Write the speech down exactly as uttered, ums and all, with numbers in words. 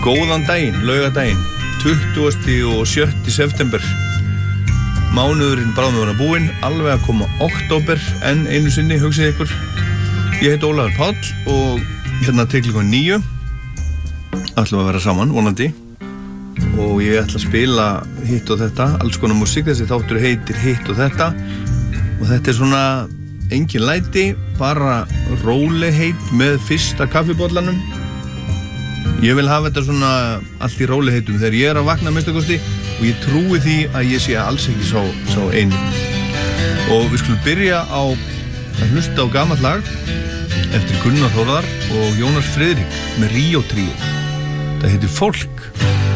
Góðan daginn, laugardaginn, tuttugasta og sjötta september. Mánuðurinn bráðum var búinn, alveg að koma október, en einu sinni, hugsið ykkur. Ég heit Ólafur Páll og hérna til klukkan níu ætlum að vera saman, vonandi. Og ég ætla að spila hitt og þetta, alls konar músík, þessi þáttur heitir hitt og þetta. Og þetta er svona engin læti, bara rólegheit með fyrsta kaffibollanum. Ég vil hafa þetta svona allt í róliheitum þegar ég er að vakna minnsta kosti og ég trúi því að ég sé alls ekki sá, sá einu. Og við skulum byrja á að hlusta á gamalt lag eftir Gunnar Þórðar og Jónas Friðrik með Ríó Tríó. Það heitir Fólk.